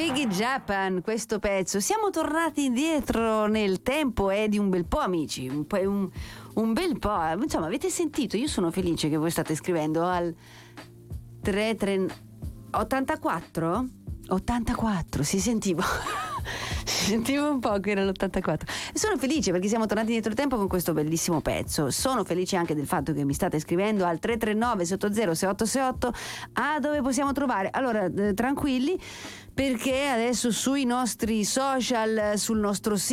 Big Japan, questo pezzo. Siamo tornati indietro nel tempo di un bel po', amici. Un bel po'. Insomma, avete sentito? Io sono felice che voi state scrivendo al 84? 84, si sentiva. Sentivo un po' che era l'84 e sono felice perché siamo tornati indietro il tempo con questo bellissimo pezzo. Sono felice anche del fatto che mi state scrivendo al 339 70 6868 dove possiamo trovare. Allora, tranquilli, perché adesso sui nostri social, sul nostro sito